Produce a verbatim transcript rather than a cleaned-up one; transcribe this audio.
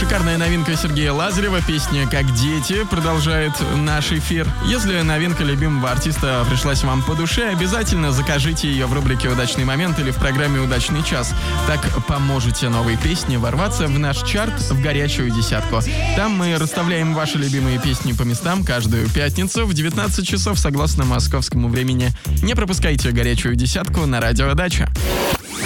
шикарная новинка Сергея Лазарева, песня «Как дети» продолжает наш эфир. Если новинка любимого артиста пришлась вам по душе, обязательно закажите ее в рубрике «Удачный момент» или в программе «Удачный час». Так поможете новой песне ворваться в наш чарт в горячую десятку. Там мы расставляем ваши любимые песни по местам каждую пятницу в девятнадцать часов согласно московскому времени. Не пропускайте горячую десятку на радио «Дача».